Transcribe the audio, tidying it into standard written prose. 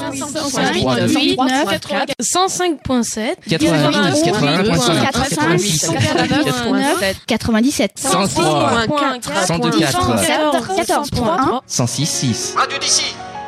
105.8, 105.7, 97, 103, 102.4, 14.1, 106.6. Radio d'ici.